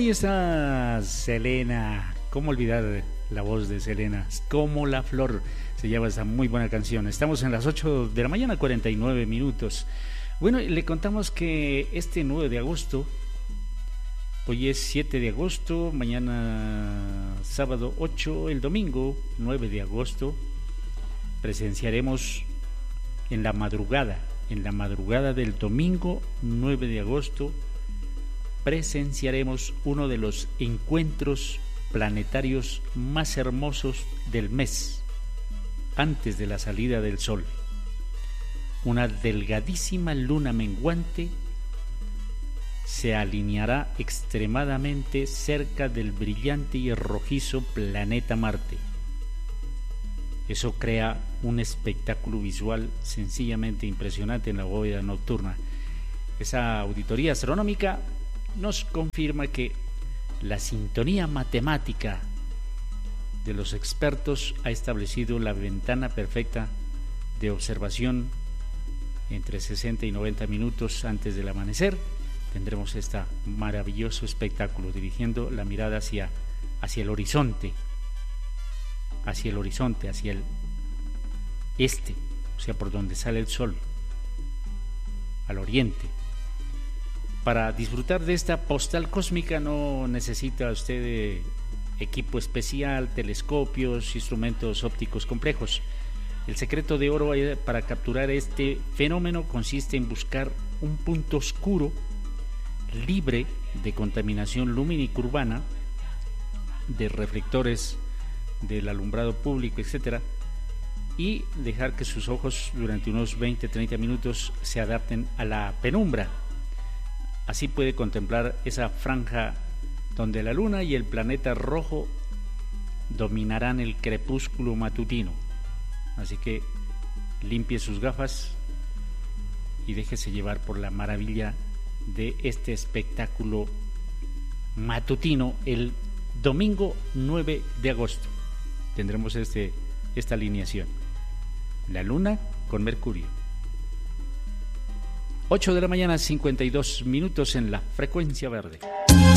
ahí está Selena. ¿Cómo olvidar la voz de Selena? Como la flor se llama esa muy buena canción. Estamos en las 8 de la mañana, 49 minutos. Bueno, le contamos que este 9 de agosto, hoy es 7 de agosto, mañana sábado 8, el domingo 9 de agosto, presenciaremos en la madrugada del domingo 9 de agosto, presenciaremos uno de los encuentros planetarios más hermosos del mes, antes de la salida del sol. Una delgadísima luna menguante se alineará extremadamente cerca del brillante y rojizo planeta Marte. Eso crea un espectáculo visual sencillamente impresionante en la bóveda nocturna. Esa auditoría astronómica nos confirma que la sintonía matemática de los expertos ha establecido la ventana perfecta de observación entre 60 y 90 minutos antes del amanecer. Tendremos este maravilloso espectáculo dirigiendo la mirada hacia el horizonte, hacia el este, o sea, por donde sale el sol, al oriente. Para disfrutar de esta postal cósmica no necesita usted equipo especial, telescopios, instrumentos ópticos complejos. El secreto de oro para capturar este fenómeno consiste en buscar un punto oscuro, libre de contaminación lumínica urbana, de reflectores del alumbrado público, etcétera, y dejar que sus ojos durante unos 20-30 minutos se adapten a la penumbra. Así puede contemplar esa franja donde la luna y el planeta rojo dominarán el crepúsculo matutino. Así que limpie sus gafas y déjese llevar por la maravilla de este espectáculo matutino el domingo 9 de agosto. Tendremos esta alineación: la luna con Mercurio. 8 de la mañana, 52 minutos en la frecuencia verde.